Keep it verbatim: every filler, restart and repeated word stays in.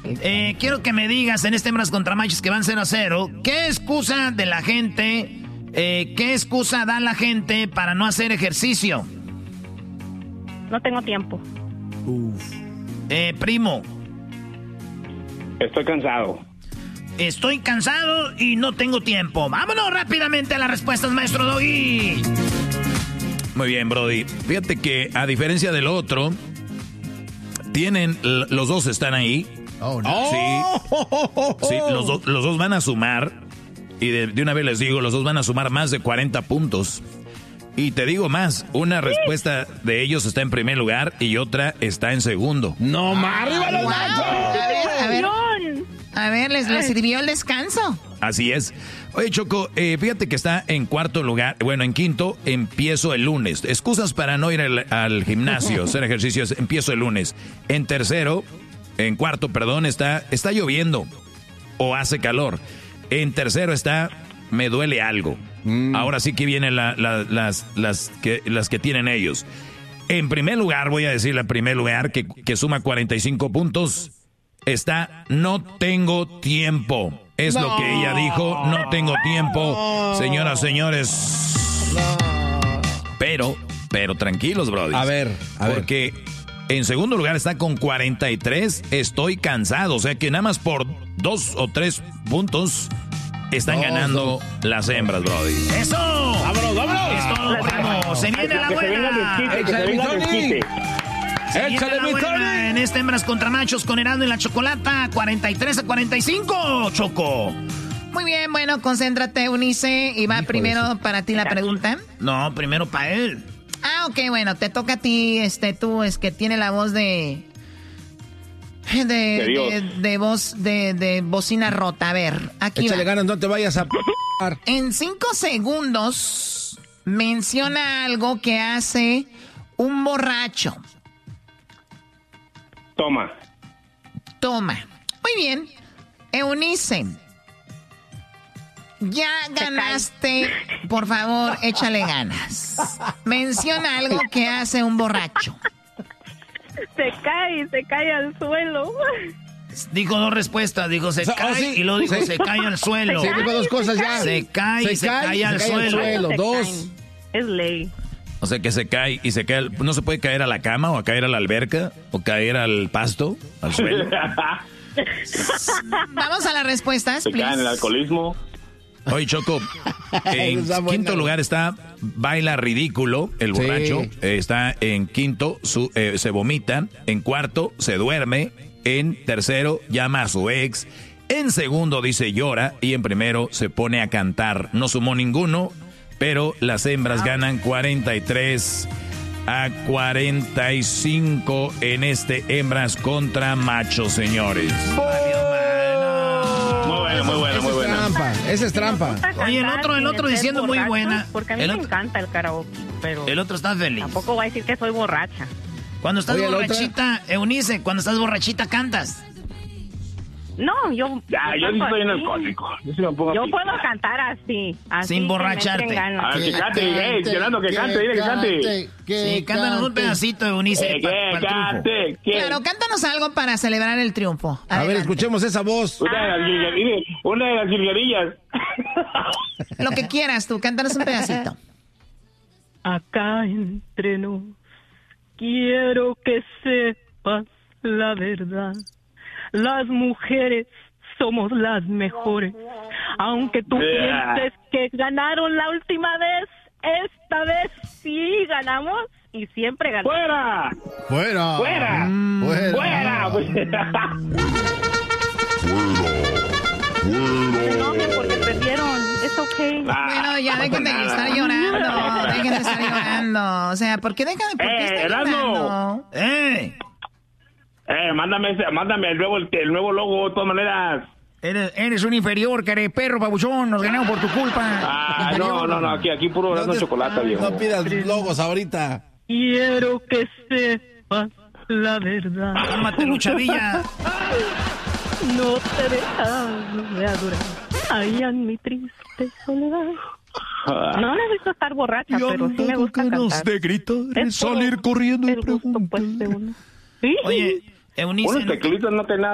Eh, quiero que me digas en este hembras contra machos que van cero a cero, ¿qué excusa de la gente, eh, qué excusa da la gente para no hacer ejercicio? No tengo tiempo. Uf. Eh, primo. Estoy cansado. Estoy cansado y no tengo tiempo. Vámonos rápidamente a las respuestas, maestro Doggy. Muy bien, Brody. Fíjate que a diferencia del otro, tienen, los dos están ahí. Oh, no. Sí, sí los, do, los dos van a sumar. Y de, de una vez les digo, los dos van a sumar más de cuarenta puntos. Y te digo más, una respuesta de ellos está en primer lugar y otra está en segundo. ¡No más! ¡Arriba los machos! A ver, a ver. A ver, ¿les, les sirvió el descanso? Así es. Oye, Choco, eh, fíjate que está en cuarto lugar. Bueno, en quinto, empiezo el lunes. Excusas para no ir al, al gimnasio, hacer ejercicios, empiezo el lunes. En tercero, en cuarto, perdón, está, está lloviendo o hace calor. En tercero está, me duele algo. Mm. Ahora sí que vienen la, la, las, las, que, las que tienen ellos. En primer lugar, voy a decir en primer lugar, que, que suma cuarenta y cinco puntos, está, no tengo tiempo. Es no. lo que ella dijo, no tengo tiempo. Señoras, señores. No. Pero, pero tranquilos, brody. A ver, a ver. Porque en segundo lugar está con cuarenta y tres, estoy cansado. O sea que nada más por dos o tres puntos están oh, ganando no. las hembras, brody. ¡Eso! ¡Vámonos, vámonos! Es todo, vamos. Se viene la buena. ¡Échale, Tony! ¡Échale, mi Tony! En este hembras contra machos con Erasmo y la Chocolata, cuarenta y tres a cuarenta y cinco, Choco. Muy bien, bueno, concéntrate, Eunice. Y va Hijo primero para ti la pregunta. No, primero para él. Ah, ok, bueno, te toca a ti, este, tú, es que tiene la voz de... De, de, de, de voz, de, de bocina rota. A ver, aquí Échale va. ganas, no te vayas a... En cinco segundos, menciona algo que hace un borracho. Toma. Toma. Muy bien. Eunice, ya ganaste. Por favor, échale ganas. Menciona algo que hace un borracho. Se cae, se cae al suelo. Dijo dos respuestas, dijo se cae oh, sí, y luego dijo sí. se cae al suelo. Sí, dijo dos cosas ya. Se cae y se, se cae, cae, al, se cae suelo. al suelo. Se dos. Caen. Es ley. O sea que se cae y se cae. ¿No se puede caer a la cama o a caer a la alberca o caer al pasto, al suelo? Vamos a las respuestas, Se please. cae en el alcoholismo. Oye, Choco, en quinto lugar está baila ridículo, el borracho. Sí. Eh, está en quinto, su, eh, se vomita. En cuarto, se duerme. En tercero, llama a su ex. En segundo, dice llora. Y en primero, se pone a cantar. No sumó ninguno, pero las hembras ganan cuarenta y tres a cuarenta y cinco en este hembras contra machos, señores. Muy buena, muy buena. Trampa, esa es trampa. Oye, el otro, el otro diciendo muy buena. Porque a mí el me otro, encanta el karaoke, pero... El otro está feliz. Tampoco voy a decir que soy borracha. Cuando estás Oye, borrachita, Eunice, cuando estás borrachita, ¿cantas? No, yo... Ya, yo sí soy un alcohólico. Yo, sí me pongo yo así. puedo cantar así. así Sin borracharte. A ver, que cante, eh, Fernando, que cante, dile que cante. Sí, cántanos un pedacito, Eunice. Eh, que pa, cante. Claro, cántanos algo para celebrar el triunfo. Adelante. A ver, escuchemos esa voz. Una de las jilguerillas. Una de las jilguerillas. Lo que quieras tú, cántanos un pedacito. Acá entre nos, quiero que sepas la verdad. Las mujeres somos las mejores. Aunque tú yeah. pienses que ganaron la última vez, esta vez sí ganamos y siempre ganamos. ¡Fuera! ¡Fuera! ¡Fuera! Mm, ¡Fuera! ¡Fuera! No, porque perdieron. Es ok. Ah, bueno, ya dejen de estar llorando. Dejen de estar llorando. O sea, ¿por qué dejan de por qué eh, están llorando? ¡Eh! Eh, mándame, ese, mándame el nuevo, el, el nuevo logo, de todas maneras. Eres, eres un inferior, care perro, babuchón. Nos ganamos por tu culpa. Ah, no, no, no. Aquí, aquí puro no chocolate, no, viejo. No pidas logos ahorita. Quiero que sepas la verdad. Cálmate, Luchavilla. No te dejas de adorar. Ay, en mi triste soledad. No necesito estar borracha, y pero sí me gusta cantar. De gritar, es salir corriendo y preguntar. Pues, de uno. ¿Sí? Oye, Eunice... Unos teclitos no te